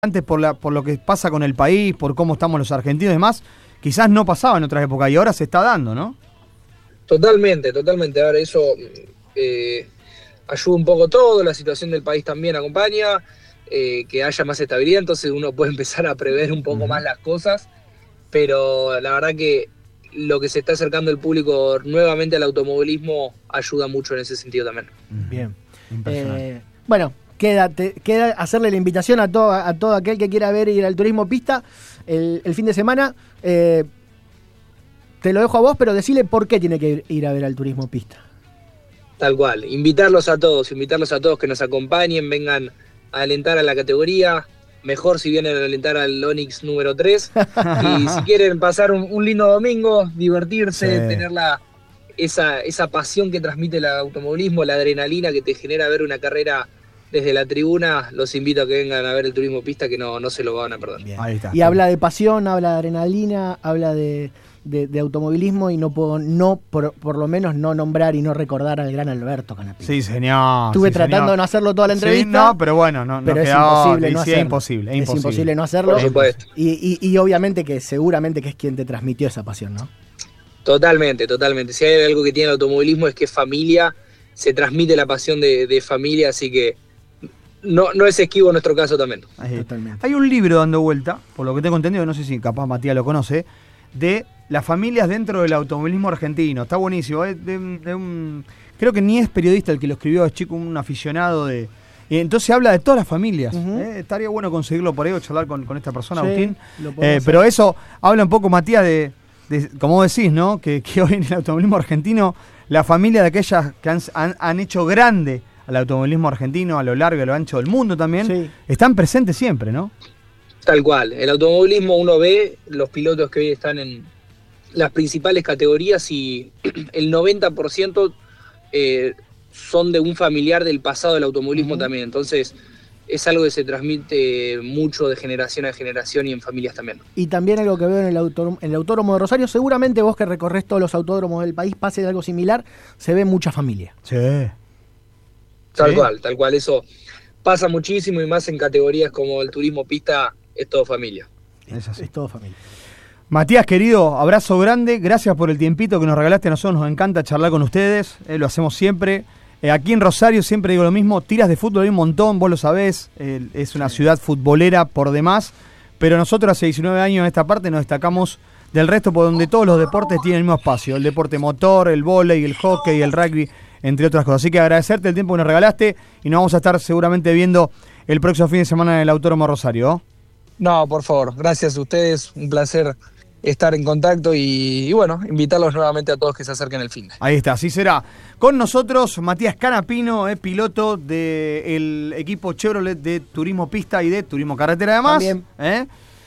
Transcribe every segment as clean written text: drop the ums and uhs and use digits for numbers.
antes por lo que pasa con el país, por cómo estamos los argentinos y demás, quizás no pasaba en otras épocas y ahora se está dando, ¿no? Totalmente. Ahora eso ayuda un poco todo, la situación del país también acompaña, que haya más estabilidad, entonces uno puede empezar a prever un poco más las cosas, pero la verdad que lo que se está acercando el público nuevamente al automovilismo ayuda mucho en ese sentido también. Bien. Bueno, queda hacerle la invitación a todo aquel que quiera ir al turismo pista el fin de semana. Te lo dejo a vos, pero decile por qué tiene que ir a ver al turismo pista. Tal cual, invitarlos a todos que nos acompañen, vengan a alentar a la categoría, mejor si vienen a alentar al Onix número 3, y si quieren pasar un lindo domingo, divertirse, tener esa pasión que transmite el automovilismo, la adrenalina que te genera ver una carrera desde la tribuna, los invito a que vengan a ver el turismo pista, que no se lo van a perder. Ahí está. Y habla de pasión, habla de adrenalina, habla de automovilismo, y no puedo por lo menos no nombrar y no recordar al gran Alberto Canapino. Sí, señor. Estuve tratando de no hacerlo toda la entrevista. Sí, no, pero bueno, pero es imposible no hacerlo. Es imposible no hacerlo. Por supuesto. Y obviamente que seguramente que es quien te transmitió esa pasión, ¿no? Totalmente. Si hay algo que tiene el automovilismo es que es familia, se transmite la pasión de familia, así que no es esquivo en nuestro caso también. Totalmente. Hay un libro dando vuelta, por lo que tengo entendido, no sé si capaz Matías lo conoce, de las familias dentro del automovilismo argentino. Está buenísimo. Creo que ni es periodista el que lo escribió, es chico, un aficionado y entonces habla de todas las familias. Estaría bueno conseguirlo por ahí o charlar con esta persona, Agustín. Pero eso habla un poco, Matías, de como decís, ¿no? Que hoy en el automovilismo argentino, la familia de aquellas que han hecho grande al automovilismo argentino a lo largo y a lo ancho del mundo también, están presentes siempre, ¿no? Tal cual. El automovilismo, uno ve los pilotos que hoy están en las principales categorías y el 90% son de un familiar del pasado del automovilismo también. Entonces es algo que se transmite mucho de generación a generación y en familias también. Y también algo que veo en el autódromo de Rosario, seguramente vos que recorres todos los autódromos del país, pase algo similar, se ve mucha familia. Sí. Tal cual, eso pasa muchísimo y más en categorías como el turismo pista, es todo familia. Es todo familia. Matías, querido, abrazo grande, gracias por el tiempito que nos regalaste, a nosotros nos encanta charlar con ustedes, lo hacemos siempre. Aquí en Rosario siempre digo lo mismo, tiras de fútbol hay un montón, vos lo sabés, es una ciudad futbolera por demás, pero nosotros hace 19 años en esta parte nos destacamos del resto por donde todos los deportes tienen el mismo espacio, el deporte motor, el vóley, el hockey, el rugby, entre otras cosas. Así que agradecerte el tiempo que nos regalaste y nos vamos a estar seguramente viendo el próximo fin de semana en el Autódromo Rosario. No, por favor, gracias a ustedes, un placer estar en contacto y bueno, invitarlos nuevamente a todos que se acerquen el fin. Ahí está, así será. Con nosotros Matías Canapino, piloto del equipo Chevrolet de Turismo Pista y de Turismo Carretera además. También.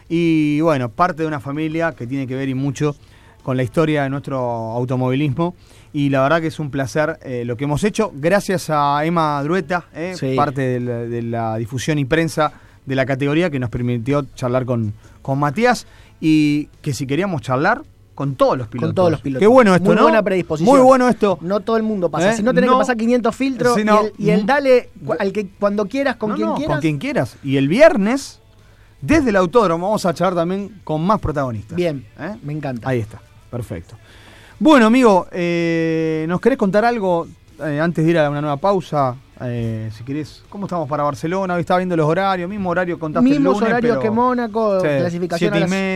Y bueno, parte de una familia que tiene que ver y mucho con la historia de nuestro automovilismo. Y la verdad que es un placer lo que hemos hecho. Gracias a Emma Drueta, parte de la difusión y prensa de la categoría, que nos permitió charlar con Matías. Y que si queríamos charlar con todos los pilotos. Con todos los pilotos. Qué bueno esto, Muy ¿no? Buena predisposición. Muy bueno esto. No todo el mundo pasa. Si no tenés que pasar 500 filtros y el dale al que cuando quieras, con quien quieras. Con quien quieras. Y el viernes, desde el autódromo, vamos a charlar también con más protagonistas. Bien, me encanta. Ahí está, perfecto. Bueno, amigo, ¿nos querés contar algo antes de ir a una nueva pausa? Si querés, ¿cómo estamos para Barcelona? Hoy estaba viendo los horarios, mismo horario contaste el lunes. Mismos horarios que Mónaco, clasificación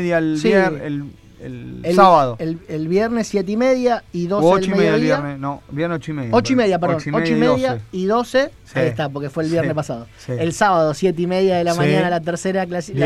7:30 el sábado. El viernes 7:30 y 12 8:30 del mediodía. El viernes, no, viernes 8:30. 8:30, perdón. 8:30 y 12. Ahí está, porque fue el viernes pasado. El sábado, 7:30 de la mañana, la tercera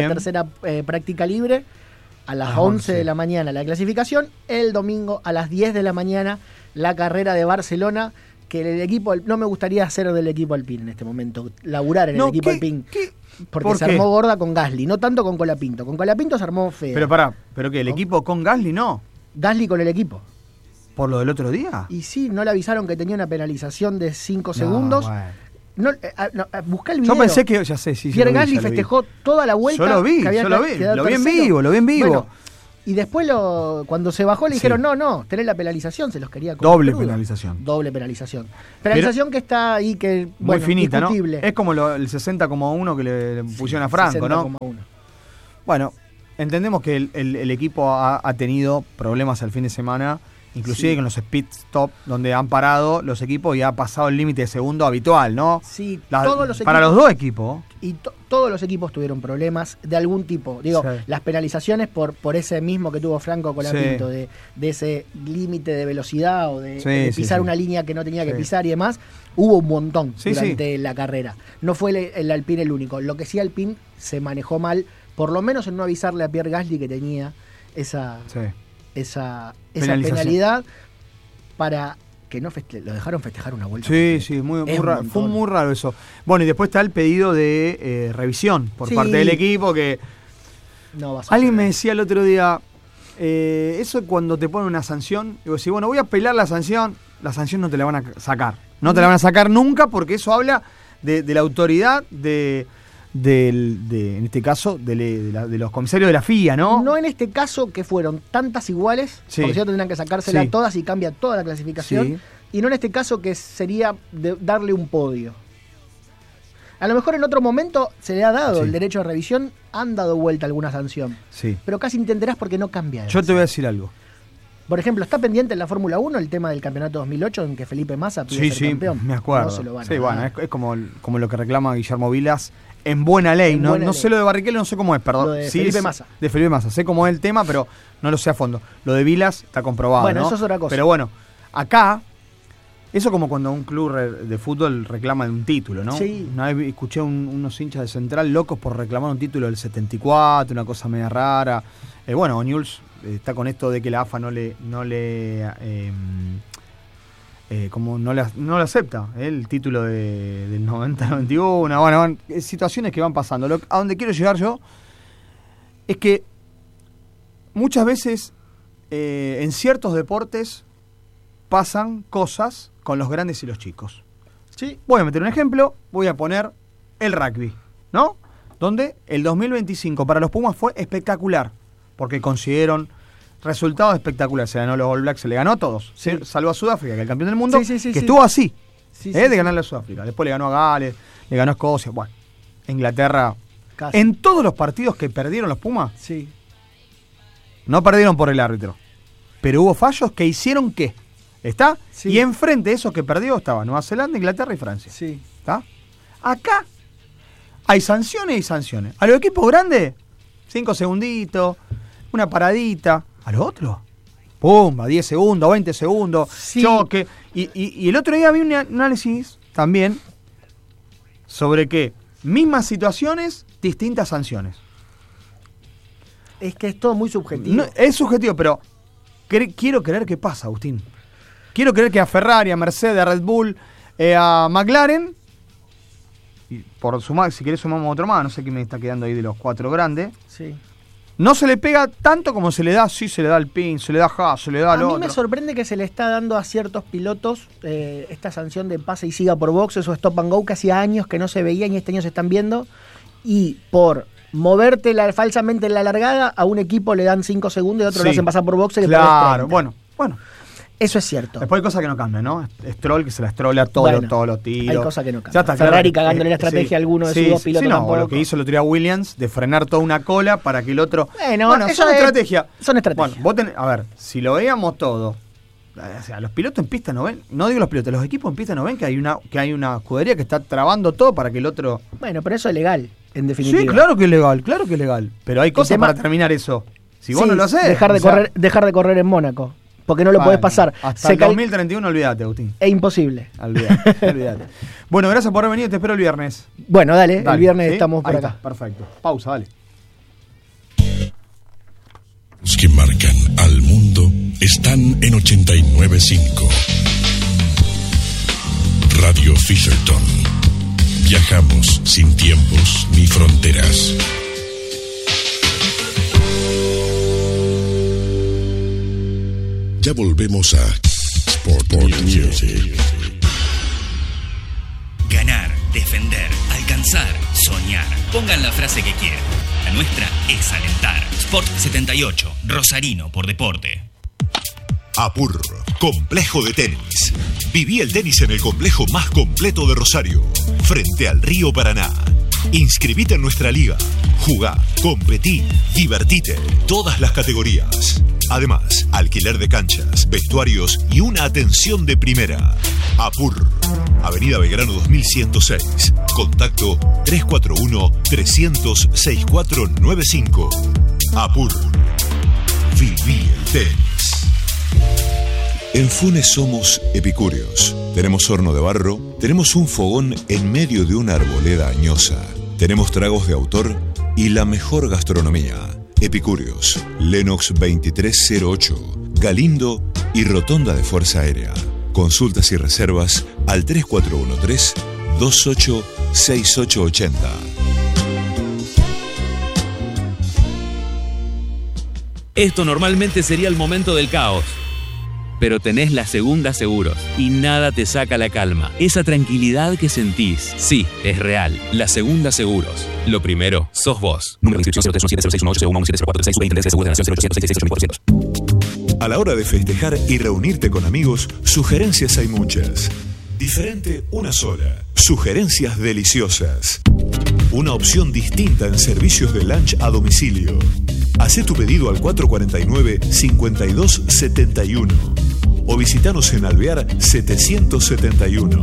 práctica libre. A las 11 de la mañana la clasificación. El domingo a las 10 de la mañana la carrera de Barcelona. Que el equipo, no me gustaría ser del equipo Alpine en este momento, laburar en el equipo Alpine. Porque se armó gorda con Gasly, no tanto con Colapinto. Con Colapinto se armó feo. ¿Pero qué? ¿El equipo con Gasly no? Gasly con el equipo. ¿Por lo del otro día? Y sí, no le avisaron que tenía una penalización de 5 segundos. Bueno. Buscá el video. Yo pensé que, ya sé, sí. Pierre Gasly festejó toda la vuelta. Yo lo vi en vivo. Bueno, Y después cuando se bajó le dijeron, no, tenés la penalización, se los quería comer Doble crudo. penalización. Doble penalización. Penalización que está ahí, que muy finita, discutible. ¿no? Es como el 60,1 que le pusieron a Franco, 60,1. ¿No? Bueno, entendemos que el equipo ha tenido problemas el fin de semana, inclusive con los pit stop, donde han parado los equipos y ha pasado el límite de segundo habitual, ¿no? Sí, todos los equipos, para los dos equipos. Y todos los equipos tuvieron problemas de algún tipo. Digo, las penalizaciones por ese mismo que tuvo Franco Colapinto, de ese límite de velocidad o de pisar una línea que no tenía que pisar y demás, hubo un montón durante la carrera. No fue el Alpine el único. Lo que sí Alpine se manejó mal, por lo menos en no avisarle a Pierre Gasly que tenía esa penalidad para que no lo dejaron festejar una vuelta. Sí, muy raro, fue muy raro eso. Bueno, y después está el pedido de revisión por parte del equipo que... No va a alguien me decía el otro día, eso cuando te ponen una sanción, digo, si bueno, voy a apelar la sanción no te la van a sacar. No te la van a sacar nunca porque eso habla de la autoridad en este caso, de los comisarios de la FIA, ¿no? No en este caso, que fueron tantas iguales, por cierto tendrían que sacárselas todas y cambia toda la clasificación, y no en este caso que sería darle un podio. A lo mejor en otro momento se le ha dado el derecho de revisión, han dado vuelta alguna sanción, pero casi entenderás porque no cambia. Yo te voy a decir algo. Por ejemplo, está pendiente en la Fórmula 1 el tema del campeonato 2008 en que Felipe Massa pide ser campeón. Me acuerdo. No se lo van a dar. Bueno, es como lo que reclama Guillermo Vilas. En buena ley, no sé lo de Barrichello, no sé cómo es, perdón. Lo de Felipe Massa. De Felipe Massa, sé cómo es el tema, pero no lo sé a fondo. Lo de Vilas está comprobado, bueno, ¿no? eso es otra cosa. Pero bueno, acá, eso como cuando un club de fútbol reclama un título, ¿no? Sí. Una vez escuché unos hinchas de Central locos por reclamar un título del 74, una cosa media rara. Bueno, O'Neills está con esto de que la AFA no le acepta el título del 90-91. Bueno, situaciones que van pasando. A donde quiero llegar yo es que muchas veces en ciertos deportes pasan cosas con los grandes y los chicos. Sí. Voy a meter un ejemplo, voy a poner el rugby, ¿no? Donde el 2025 para los Pumas fue espectacular, porque consiguieron resultados espectaculares. Se ganó los All Blacks, se le ganó a todos. Salvo a Sudáfrica, que es el campeón del mundo, que estuvo así, de ganarle a Sudáfrica. Después le ganó a Gales, le ganó a Escocia. Bueno, Inglaterra. Casi. En todos los partidos que perdieron los Pumas, no perdieron por el árbitro. Pero hubo fallos que hicieron ¿qué? ¿Está? Y enfrente de esos que perdió estaba Nueva Zelanda, Inglaterra y Francia. ¿Está? Acá hay sanciones y sanciones. A los equipos grandes, 5 segunditos, una paradita. A los otros, pum, a 10 segundos, 20 segundos, choque. Y el otro día vi un análisis también sobre que mismas situaciones, distintas sanciones. Es que es todo muy subjetivo. No, es subjetivo, pero quiero creer que pasa, Agustín. Quiero creer que a Ferrari, a Mercedes, a Red Bull, a McLaren, y por sumar, si querés sumamos otro más, no sé qué me está quedando ahí de los 4 grandes. No se le pega tanto como se le da, se le da al Pin, se le da a Haas, se le da al otro. A mí me sorprende que se le está dando a ciertos pilotos esta sanción de pase y siga por boxes o stop and go que hacía años que no se veían y este año se están viendo. Y por moverte falsamente en la largada, a un equipo le dan 5 segundos y a otro lo hacen pasar por boxes. Claro, bueno. Eso es cierto. Después hay cosas que no cambian, ¿no? Stroll que se la estrolea todos los tiros. Hay cosas que no cambian. Ferrari cagándole la estrategia a alguno de sus dos pilotos tampoco. Lo que hizo el otro día Williams, de frenar toda una cola para que el otro... Bueno, son estrategias. Son estrategias. Bueno, a ver, si lo veíamos todo, o sea, los pilotos en pista no ven, no digo los pilotos, los equipos en pista no ven que hay una escudería que está trabando todo para que el otro... Bueno, pero eso es legal, en definitiva. Sí, claro que es legal. Pero hay cosas para terminar eso. Si vos no lo haces... Dejar de correr en Mónaco. Porque no lo podés pasar. Hasta el 2031, olvídate, Agustín. Es imposible. Olvídate. Bueno, gracias por haber venido, te espero el viernes. Bueno, dale. El viernes estamos por acá. Perfecto. Pausa, dale. Los que marcan al mundo están en 89.5. Radio Fisherton. Viajamos sin tiempos ni fronteras. Ya volvemos a Sport Music. Ganar, defender, alcanzar, soñar. Pongan la frase que quieran. La nuestra es alentar. Sport 78, Rosarino por deporte. APUR, complejo de tenis. Viví el tenis en el complejo más completo de Rosario, frente al río Paraná. Inscribite en nuestra liga. Jugá, competí, divertite. Todas las categorías. Además, alquiler de canchas, vestuarios y una atención de primera. APUR, Avenida Belgrano 2106. Contacto 341-300-6495. APUR. Viví el tenis. En Funes somos epicúreos. Tenemos horno de barro, tenemos un fogón en medio de una arboleda añosa, tenemos tragos de autor y la mejor gastronomía. Epicúreos, Lenox 2308, Galindo y Rotonda de Fuerza Aérea. Consultas y reservas al 3413-286880. Esto normalmente sería el momento del caos. Pero tenés la Segunda Seguros y nada te saca la calma. Esa tranquilidad que sentís, sí, es real. La Segunda Seguros. Lo primero, sos vos. Número de inscripción 0317061871170436 A la hora de festejar y reunirte con amigos, sugerencias hay muchas. Diferente una sola. Sugerencias deliciosas. Una opción distinta en servicios de lunch a domicilio. Hacé tu pedido al 449-5271 o visitanos en Alvear 771.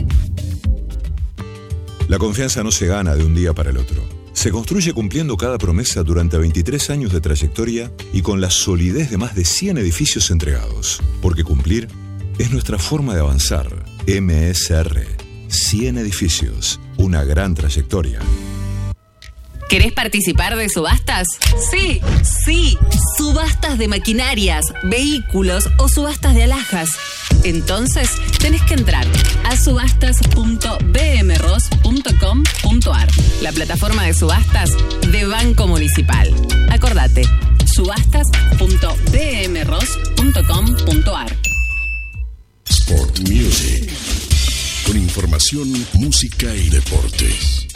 La confianza no se gana de un día para el otro. Se construye cumpliendo cada promesa durante 23 años de trayectoria y con la solidez de más de 100 edificios entregados. Porque cumplir es nuestra forma de avanzar. MSR, 100 edificios, una gran trayectoria. ¿Querés participar de subastas? Sí, sí. Subastas de maquinarias, vehículos o subastas de alhajas. Entonces, tenés que entrar a subastas.bmros.com.ar, la plataforma de subastas de Banco Municipal. Acordate, subastas.bmros.com.ar. Sport Music, con información, música y deportes.